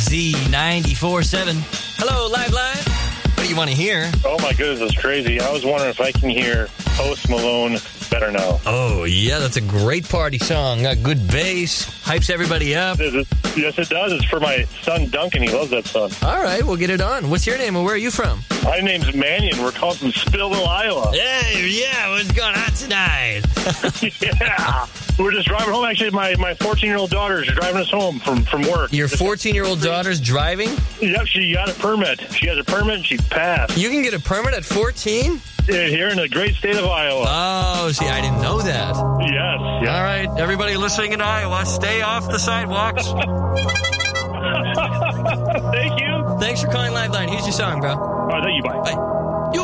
KIZ 94.7. Hello, Live Line. What do you want to hear? Oh, my goodness, it's crazy. I was wondering if I can hear Post Malone Better Now. Oh, yeah, that's a great party song. Got good bass, hypes everybody up. Yes, it does. It's for my son, Duncan. He loves that song. All right, we'll get it on. What's your name and where are you from? My name's Mannion. We're calling from Spillville, Iowa. Yeah, what's going on tonight? Yeah. We're just driving home. Actually, my 14-year-old daughter's driving us home from work. Your 14-year-old daughter's driving? Yep, she got a permit. She has a permit and she passed. You can get a permit at 14? Here in the great state of Iowa. Oh, see, I didn't know that. Yes. All right, everybody listening in Iowa, stay off the sidewalks. Thank you. Thanks for calling Live Line. Here's your song, bro. All right, thank you. Bye. Bye.